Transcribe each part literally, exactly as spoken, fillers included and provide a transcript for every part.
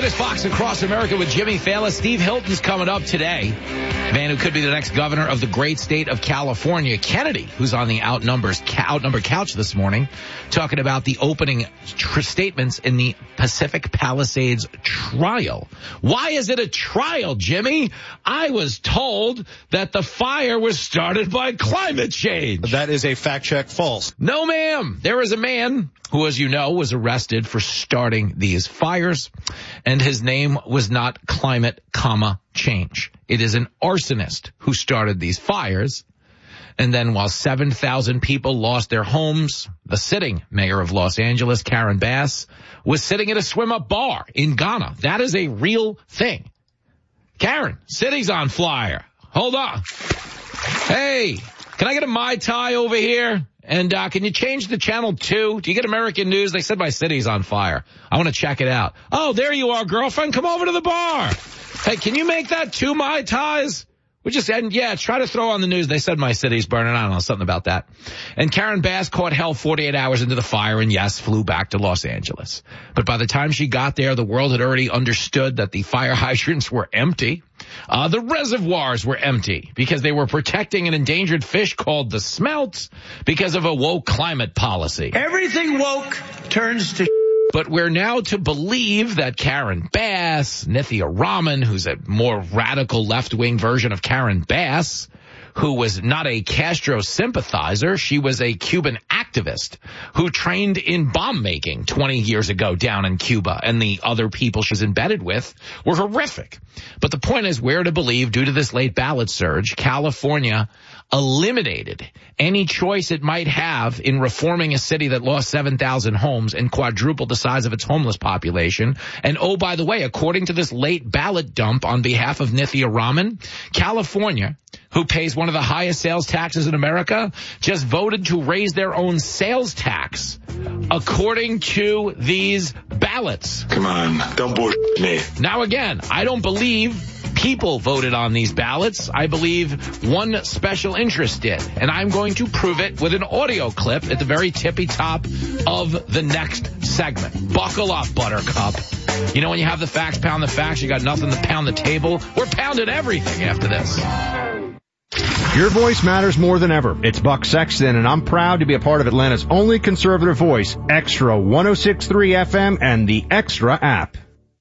is Fox Across America with Jimmy Fallon. Steve Hilton's coming up today. Man who could be the next governor of the great state of California. Kennedy, who's on the outnumbers, outnumbered couch this morning, talking about the opening tr- statements in the Pacific Palisades trial. Why is it a trial, Jimmy? I was told that the fire was started by climate change. That is a fact check false. No, ma'am. There is a man who, as you know, was arrested for starting these fires, and his name was not climate, comma, change. It is an arsonist who started these fires, and then while seven thousand people lost their homes, the sitting mayor of Los Angeles, Karen Bass, was sitting at a swim-up bar in Ghana. That is a real thing. Karen, city's on fire. Hold on. Hey, can I get a Mai Tai over here? And uh, can you change the channel two? Do you get American news? They said my city's on fire. I want to check it out. Oh, there you are, girlfriend. Come over to the bar. Hey, can you make that two Mai Tais? We just, and yeah, try to throw on the news. They said my city's burning. I don't know, something about that. And Karen Bass caught hell forty-eight hours into the fire and, yes, flew back to Los Angeles. But by the time she got there, the world had already understood that the fire hydrants were empty. Uh, the reservoirs were empty because they were protecting an endangered fish called the smelt because of a woke climate policy. Everything woke turns to But we're now to believe that Karen Bass, Nithya Raman, who's a more radical left-wing version of Karen Bass, who was not a Castro sympathizer, she was a Cuban activist who trained in bomb making twenty years ago down in Cuba, and the other people she was embedded with were horrific. But the point is, we're to believe, due to this late ballot surge, California eliminated any choice it might have in reforming a city that lost seven thousand homes and quadrupled the size of its homeless population. And oh, by the way, according to this late ballot dump on behalf of Nithya Raman, California, who pays one of the highest sales taxes in America, just voted to raise their own sales tax, according to these ballots. Come on, don't bullshit me. Now again, I don't believe people voted on these ballots. I believe one special interest did, and I'm going to prove it with an audio clip at the very tippy top of the next segment. Buckle up, Buttercup. You know when you have the facts, pound the facts, you got nothing to pound the table? We're pounding everything after this. Your voice matters more than ever. It's Buck Sexton, and I'm proud to be a part of Atlanta's only conservative voice, Extra one oh six point three F M and the Extra app.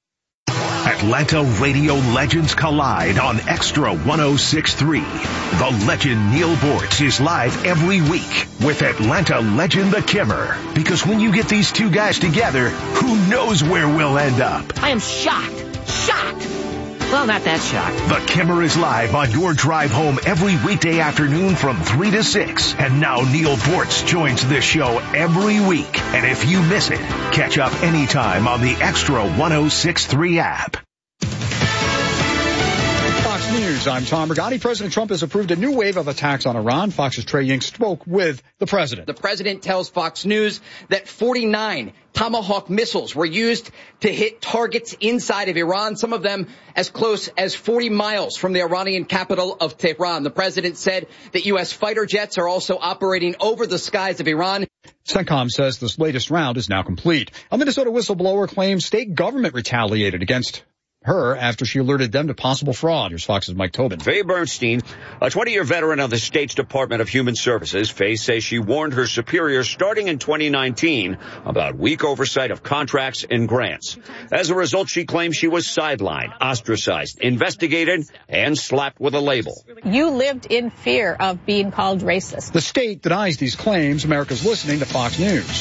Atlanta radio legends collide on Extra one oh six point three. The legend Neil Bortz is live every week with Atlanta legend The Kimmer. Because when you get these two guys together, who knows where we'll end up? I am shocked. Shocked. Well, not that shocked. The Kimmer is live on your drive home every weekday afternoon from three to six. And now Neil Bortz joins this show every week. And if you miss it, catch up anytime on the Extra one oh six point three app. Fox News, I'm Tom Rigotti. President Trump has approved a new wave of attacks on Iran. Fox's Trey Ying spoke with the president. The president tells Fox News that forty-nine Tomahawk missiles were used to hit targets inside of Iran, some of them as close as forty miles from the Iranian capital of Tehran. The president said that U S fighter jets are also operating over the skies of Iran. CENTCOM says this latest round is now complete. A Minnesota whistleblower claims state government retaliated against her after she alerted them to possible fraud. Here's Fox's Mike Tobin. Faye Bernstein, a twenty-year veteran of the state's Department of Human Services, Faye says she warned her superiors starting in twenty nineteen about weak oversight of contracts and grants. As a result, she claims she was sidelined, ostracized, investigated, and slapped with a label. You lived in fear of being called racist. The state denies these claims. America's listening to Fox News.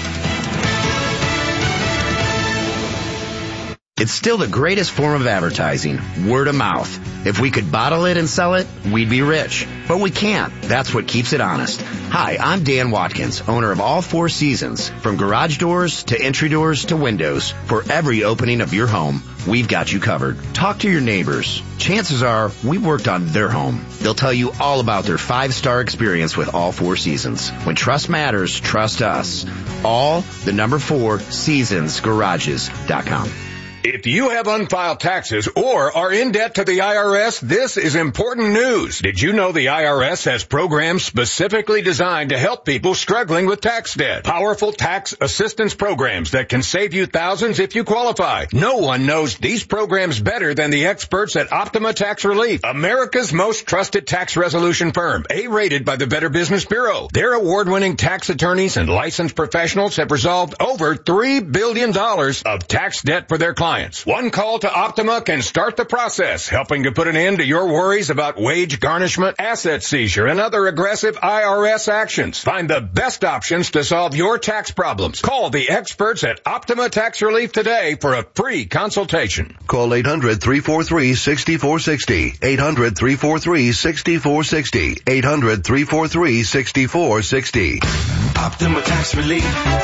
It's still the greatest form of advertising, word of mouth. If we could bottle it and sell it, we'd be rich. But we can't. That's what keeps it honest. Hi, I'm Dan Watkins, owner of All Four Seasons. From garage doors to entry doors to windows, for every opening of your home, we've got you covered. Talk to your neighbors. Chances are we've worked on their home. They'll tell you all about their five-star experience with All Four Seasons. When trust matters, trust us. All, the number four, seasons garages dot com. If you have unfiled taxes or are in debt to the I R S, this is important news. Did you know the I R S has programs specifically designed to help people struggling with tax debt? Powerful tax assistance programs that can save you thousands if you qualify. No one knows these programs better than the experts at Optima Tax Relief, America's most trusted tax resolution firm, A-rated by the Better Business Bureau. Their award-winning tax attorneys and licensed professionals have resolved over three billion dollars of tax debt for their clients. One call to Optima can start the process, helping to put an end to your worries about wage garnishment, asset seizure, and other aggressive I R S actions. Find the best options to solve your tax problems. Call the experts at Optima Tax Relief today for a free consultation. Call eight hundred, three four three, six four six zero. eight hundred, three four three, six four six zero. eight hundred, three four three, six four six zero. Optima Tax Relief.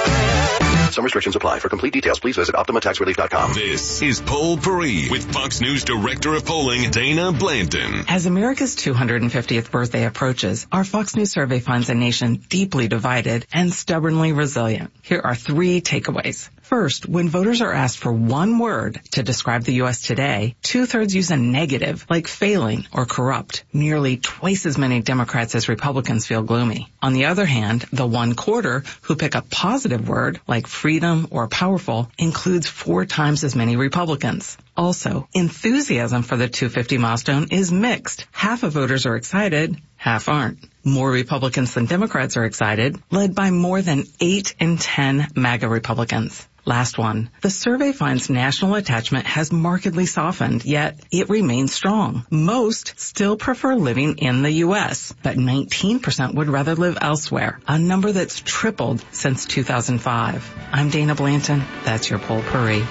Some restrictions apply. For complete details, please visit Optima Tax Relief dot com. This is Poll Paris with Fox News Director of Polling, Dana Blanton. As America's two hundred fiftieth birthday approaches, our Fox News survey finds a nation deeply divided and stubbornly resilient. Here are three takeaways. First, when voters are asked for one word to describe the U S today, two-thirds use a negative, like failing or corrupt. Nearly twice as many Democrats as Republicans feel gloomy. On the other hand, the one quarter who pick a positive word, like freedom or powerful, includes four times as many Republicans. Also, enthusiasm for the two fifty milestone is mixed. Half of voters are excited, half aren't. More Republicans than Democrats are excited, led by more than eight in ten MAGA Republicans. Last one. The survey finds national attachment has markedly softened, yet it remains strong. Most still prefer living in the U S, but nineteen percent would rather live elsewhere, a number that's tripled since two thousand five. I'm Dana Blanton. That's your Poll Paris.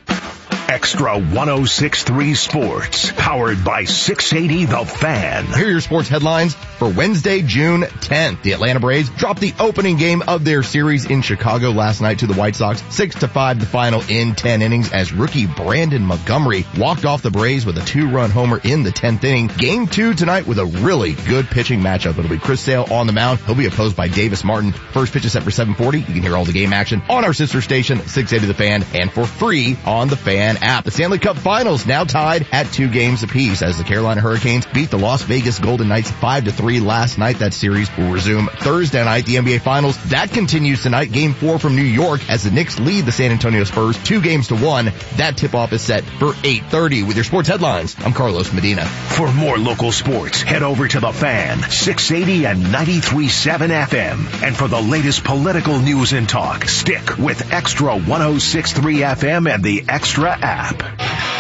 Extra one oh six point three Sports, powered by six eighty The Fan. Here are your sports headlines for Wednesday, June tenth. The Atlanta Braves dropped the opening game of their series in Chicago last night to the White Sox, six to five the final in ten innings as rookie Brandon Montgomery walked off the Braves with a two-run homer in the tenth inning. Game two tonight with a really good pitching matchup. It'll be Chris Sale on the mound. He'll be opposed by Davis Martin. First pitch is set for seven forty. You can hear all the game action on our sister station, six eighty The Fan, and for free on the Fan app. The Stanley Cup Finals now tied at two games apiece as the Carolina Hurricanes beat the Las Vegas Golden Knights five to three last night. That series will resume Thursday night. The N B A Finals, that continues tonight. Game four from New York as the Knicks lead the San Antonio Spurs two games to one. That tip-off is set for eight thirty. With your sports headlines, I'm Carlos Medina. For more local sports, head over to The Fan, six eighty and ninety-three point seven F M. And for the latest political news and talk, stick with Extra one oh six point three F M and the Extra app.